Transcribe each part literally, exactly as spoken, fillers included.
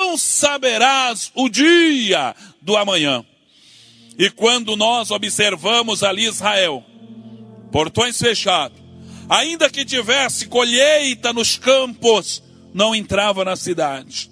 não saberás o dia do amanhã. E quando nós observamos ali Israel, portões fechados, ainda que tivesse colheita nos campos, não entrava na cidade.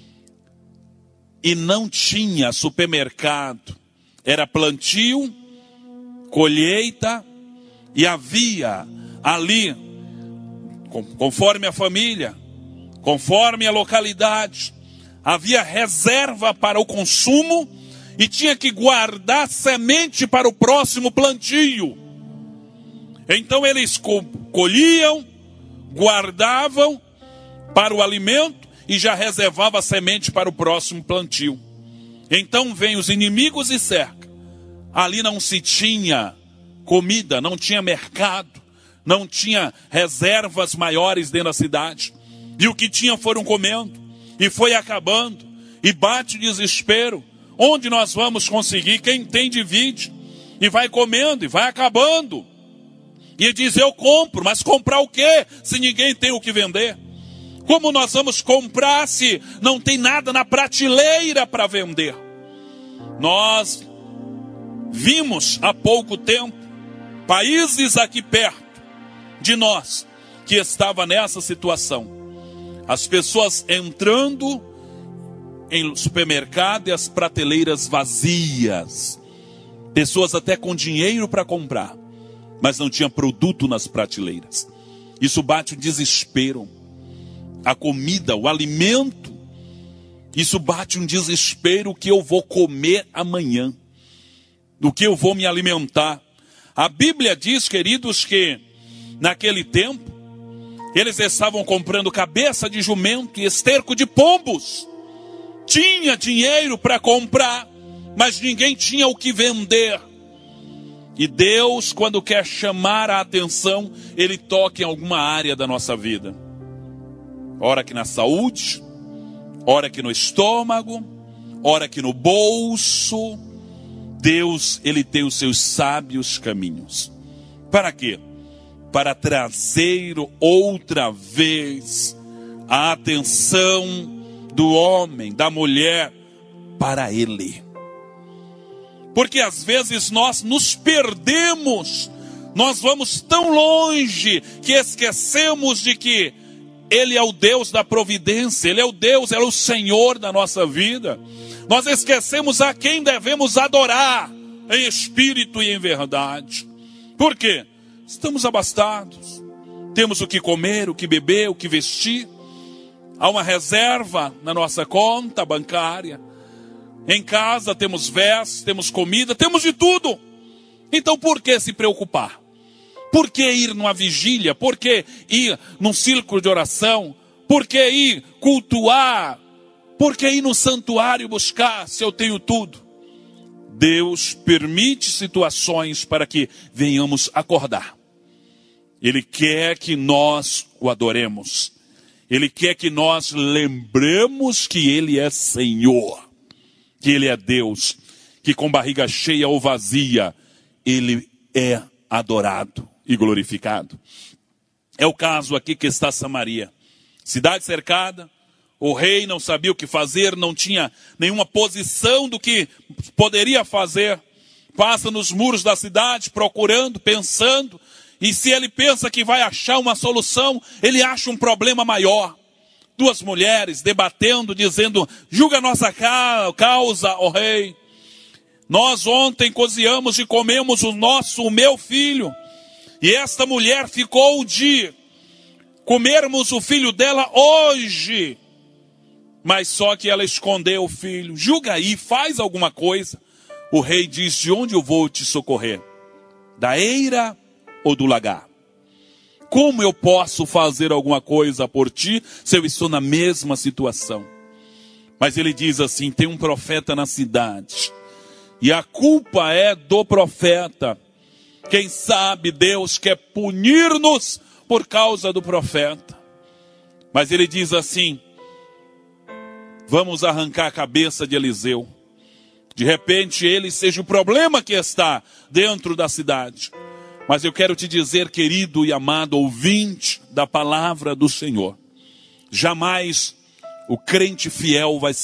E não tinha supermercado. Era plantio, colheita, e havia ali, conforme a família, conforme a localidade, havia reserva para o consumo e tinha que guardar semente para o próximo plantio. Então eles colhiam, guardavam para o alimento e já reservava a semente para o próximo plantio. Então vêm os inimigos e cercam. Ali não se tinha comida, não tinha mercado, não tinha reservas maiores dentro da cidade. E o que tinha foram comendo, e foi acabando, e bate o desespero. Onde nós vamos conseguir? Quem tem divide, e vai comendo, e vai acabando. E diz, eu compro, mas comprar o quê? Se ninguém tem o que vender. Como nós vamos comprar se não tem nada na prateleira para vender? Nós vimos há pouco tempo países aqui perto de nós que estavam nessa situação. As pessoas entrando em supermercado e as prateleiras vazias. Pessoas até com dinheiro para comprar, mas não tinha produto nas prateleiras. Isso bate o desespero. A comida, o alimento, isso bate um desespero. O que eu vou comer amanhã? Do que eu vou me alimentar? A Bíblia diz, queridos, que naquele tempo, eles estavam comprando cabeça de jumento e esterco de pombos. Tinha dinheiro para comprar, mas ninguém tinha o que vender. E Deus, quando quer chamar a atenção, Ele toca em alguma área da nossa vida. Ora que na saúde, ora que no estômago, ora que no bolso. Deus, Ele tem os seus sábios caminhos. Para quê? Para trazer outra vez a atenção do homem, da mulher, para Ele. Porque às vezes nós nos perdemos, nós vamos tão longe que esquecemos de que Ele é o Deus da providência, Ele é o Deus, Ele é o Senhor da nossa vida. Nós esquecemos a quem devemos adorar em espírito e em verdade. Por quê? Estamos abastados, temos o que comer, o que beber, o que vestir. Há uma reserva na nossa conta bancária. Em casa temos vestes, temos comida, temos de tudo. Então por que se preocupar? Por que ir numa vigília? Por que ir num círculo de oração? Por que ir cultuar? Por que ir no santuário buscar se eu tenho tudo? Deus permite situações para que venhamos acordar. Ele quer que nós o adoremos. Ele quer que nós lembremos que Ele é Senhor. Que Ele é Deus. Que com barriga cheia ou vazia, Ele é adorado e glorificado. É o caso aqui que está Samaria. Cidade cercada. O rei não sabia o que fazer, não tinha nenhuma posição do que poderia fazer. Passa nos muros da cidade procurando, pensando. E se ele pensa que vai achar uma solução, ele acha um problema maior. Duas mulheres debatendo, dizendo, julga a nossa causa, ó rei. Nós ontem cozinhamos e comemos o nosso, o meu filho. E esta mulher ficou de comermos o filho dela hoje. Mas só que ela escondeu o filho. Julga aí, faz alguma coisa. O rei diz, de onde eu vou te socorrer? Da eira ou do lagar? Como eu posso fazer alguma coisa por ti se eu estou na mesma situação? Mas ele diz assim, tem um profeta na cidade. E a culpa é do profeta. Quem sabe Deus quer punir-nos por causa do profeta. Mas ele diz assim, vamos arrancar a cabeça de Eliseu. De repente ele seja o problema que está dentro da cidade. Mas eu quero te dizer, querido e amado ouvinte da palavra do Senhor, jamais o crente fiel vai